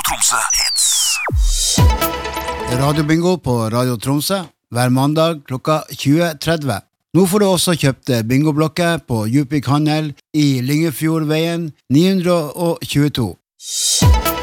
Tromsø Hits. Radiobingo på Radio Tromsø hver mandag klokka 20.30. Nå får du også kjøpt bingoblokker på Djupvik Handel i Lyngefjordveien 922.